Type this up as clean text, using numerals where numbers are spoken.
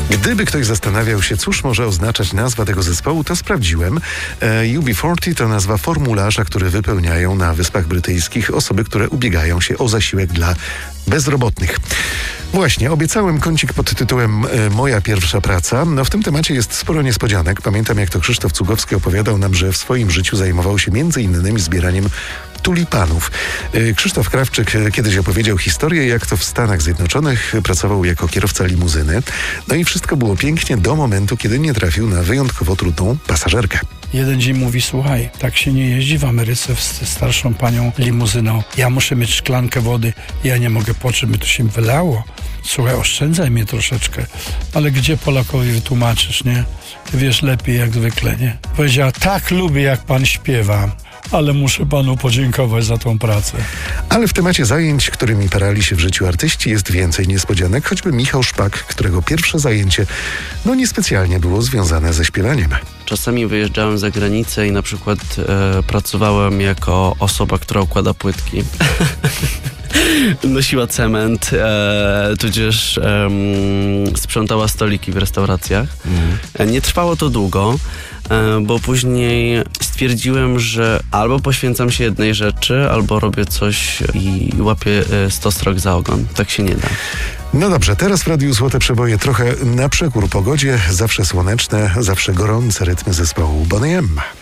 Gdyby ktoś zastanawiał się, cóż może oznaczać nazwa tego zespołu, to sprawdziłem. UB40 to nazwa formularza, który wypełniają na Wyspach Brytyjskich osoby, które ubiegają się o zasiłek dla bezrobotnych. Właśnie, obiecałem kącik pod tytułem Moja pierwsza praca. No w tym temacie jest sporo niespodzianek. Pamiętam, jak to Krzysztof Cugowski opowiadał nam, że w swoim życiu zajmował się m.in. zbieraniem tulipanów. Krzysztof Krawczyk kiedyś opowiedział historię, jak to w Stanach Zjednoczonych pracował jako kierowca limuzyny. No i wszystko było pięknie do momentu, kiedy nie trafił na wyjątkowo trudną pasażerkę. Jeden dzień mówi, słuchaj, tak się nie jeździ w Ameryce z starszą panią limuzyną. Ja muszę mieć szklankę wody, ja nie mogę poczuć, by to się wylało. Słuchaj, oszczędzaj mnie troszeczkę. Ale gdzie Polakowi wytłumaczysz, nie? Ty wiesz lepiej jak zwykle, nie? Powiedziała, tak lubię jak pan śpiewa, ale muszę panu podziękować za tą pracę. Ale w temacie zajęć, którymi parali się w życiu artyści, jest więcej niespodzianek, choćby Michał Szpak, którego pierwsze zajęcie niespecjalnie było związane ze śpiewaniem. Czasami wyjeżdżałem za granicę i na przykład pracowałem jako osoba, która układa płytki. Nosiła cement, tudzież sprzątała stoliki w restauracjach. Nie trwało to długo, bo później stwierdziłem, że albo poświęcam się jednej rzeczy, albo robię coś i łapię 100 strok za ogon. Tak się nie da. No dobrze, teraz w Radiu Złote Przeboje trochę na przekór pogodzie. Zawsze słoneczne, zawsze gorące rytmy zespołu Boney M.